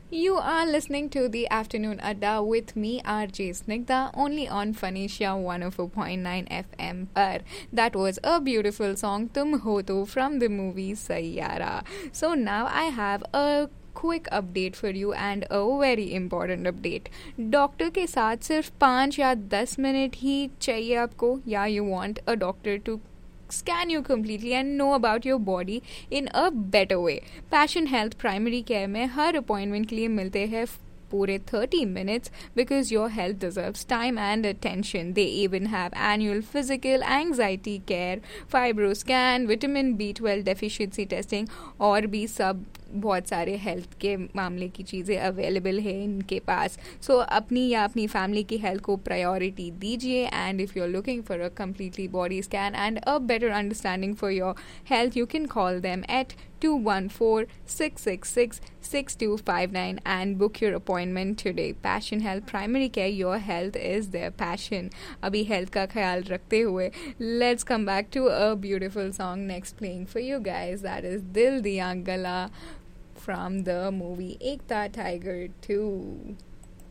You are listening to the Afternoon Adda with me, RJ Snigdha, only on Phoenicia 104.9 FM. That was a beautiful song, Tum Ho To, from the movie Sayyara. So now I have a quick update for you and a very important update. Doctor के साथ सिर्फ 5 या 10 minute ही चाहिए आपको, या you want a doctor to scan you completely and know about your body in a better way. Passion Health Primary Care में हर appointment के लिए मिलते हैं पूरे 30 minutes because your health deserves time and attention. They even have annual physical anxiety care, fibroscan, vitamin B12 deficiency testing और भी सब बहुत सारे हेल्थ के मामले की चीज़ें अवेलेबल है इनके पास. सो अपनी या अपनी फैमिली की हेल्थ को प्रायोरिटी दीजिए. And if you are looking for a completely body scan and a better understanding for your health, you can call them at 214-666-6259 and book your appointment today. Passion Health Primary Care, your health is their passion. अभी health का ख्याल रखते हुए let's come back to a beautiful song next playing for you guys. That is Dil Diya Gala from the movie Ekta Tiger 2.